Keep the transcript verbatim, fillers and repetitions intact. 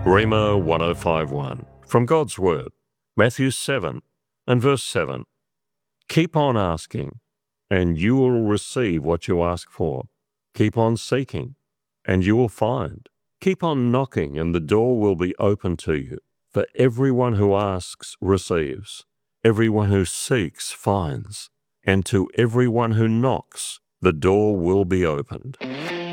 Rhema one oh five one, from God's Word, Matthew seven and verse seven. Keep on asking, and you will receive what you ask for. Keep on seeking, and you will find. Keep on knocking, and the door will be open to you. For everyone who asks receives, everyone who seeks finds, and to everyone who knocks the door will be opened.